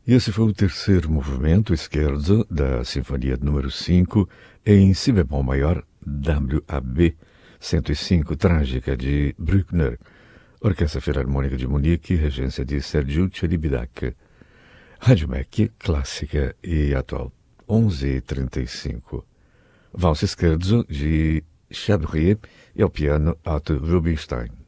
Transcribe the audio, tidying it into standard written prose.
E esse foi o terceiro movimento esquerdo da Sinfonia número 5 em Si bemol maior, WAB 105, Trágica, de Bruckner, Orquestra Filarmônica de Munique, regência de Sergiu Celibidache. Rádio MEC, clássica e atual, 11h35. Valsa esquerdo, de Chabrier, e ao piano Arthur Rubinstein.